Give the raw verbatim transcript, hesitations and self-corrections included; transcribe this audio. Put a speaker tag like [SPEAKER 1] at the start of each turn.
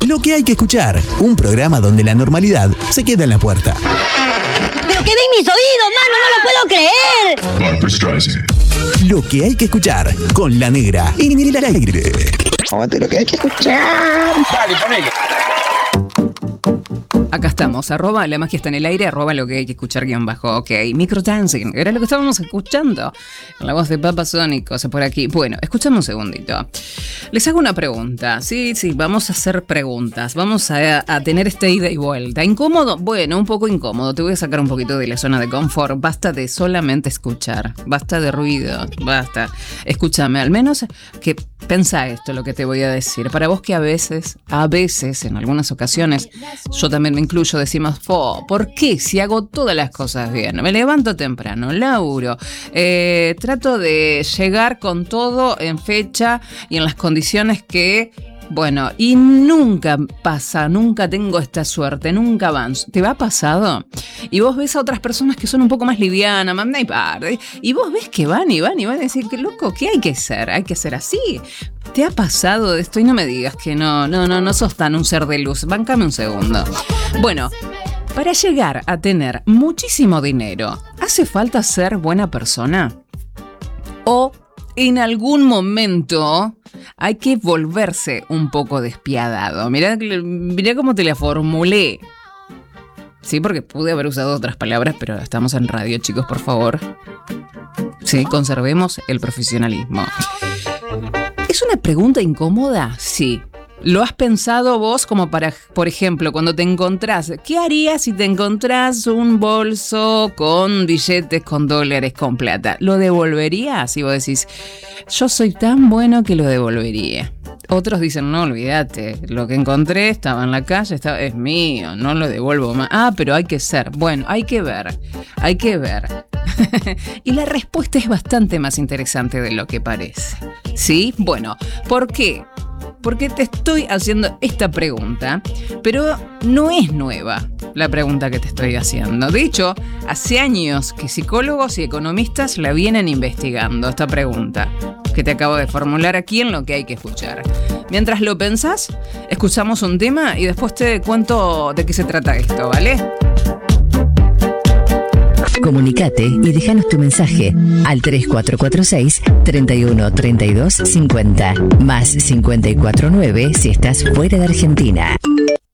[SPEAKER 1] Lo que hay que escuchar, un programa donde la normalidad se queda en la puerta.
[SPEAKER 2] ¡Pero que ven mis oídos, mano! ¡No lo puedo creer!
[SPEAKER 1] Barbra Streisand. Lo que hay que escuchar, con La Negra en el aire.
[SPEAKER 2] Aguante lo que hay que escuchar.
[SPEAKER 3] Dale, ponele.
[SPEAKER 4] Acá estamos, arroba la magia está en el aire, arroba lo que hay que escuchar guión bajo, ok, microdancing, era lo que estábamos escuchando, la voz de Papa Sónicos por aquí. Bueno, escuchame un segundito, les hago una pregunta, sí, sí, vamos a hacer preguntas, vamos a, a tener este ida y vuelta. ¿Incómodo? Bueno, un poco incómodo, te voy a sacar un poquito de la zona de confort, basta de solamente escuchar, basta de ruido, basta, escúchame, al menos que pensá esto, lo que te voy a decir, para vos que a veces, a veces, en algunas ocasiones, yo también me incluyo, decimos, Fo, ¿por qué si hago todas las cosas bien? Me levanto temprano, laburo, eh, trato de llegar con todo en fecha y en las condiciones que, bueno, y nunca pasa, nunca tengo esta suerte, nunca avanzo. ¿Te ha pasado? Y vos ves a otras personas que son un poco más livianas, mamá y padre, y vos ves que van y van y van a decir, qué loco, ¿qué hay que hacer? Hay que ser así. ¿Te ha pasado de esto? Y no me digas que no, no, no, no sos tan un ser de luz. Báncame un segundo. Bueno, para llegar a tener muchísimo dinero, ¿hace falta ser buena persona? ¿O en algún momento hay que volverse un poco despiadado? Mirá, mirá cómo te la formulé. Sí, porque pude haber usado otras palabras, pero estamos en radio, chicos, por favor. Sí, conservemos el profesionalismo. ¿Es una pregunta incómoda? Sí. ¿Lo has pensado vos como para, por ejemplo, cuando te encontrás? ¿Qué harías si te encontrás un bolso con billetes, con dólares, con plata? ¿Lo devolverías? Y vos decís, yo soy tan bueno que lo devolvería. Otros dicen, no, olvídate, lo que encontré estaba en la calle, estaba, es mío, no lo devuelvo más. Ah, pero hay que ser. Bueno, hay que ver, hay que ver. Y la respuesta es bastante más interesante de lo que parece. ¿Sí? Bueno, ¿por qué? Porque te estoy haciendo esta pregunta, pero no es nueva la pregunta que te estoy haciendo. De hecho, hace años que psicólogos y economistas la vienen investigando, esta pregunta que te acabo de formular aquí en Lo que hay que escuchar. Mientras lo pensás, escuchamos un tema y después te cuento de qué se trata esto, ¿vale?
[SPEAKER 5] Comunicate y déjanos tu mensaje al tres cuatro cuatro seis, treinta y uno, treinta y dos, cincuenta, más cincuenta y cuatro nueve si estás fuera de Argentina.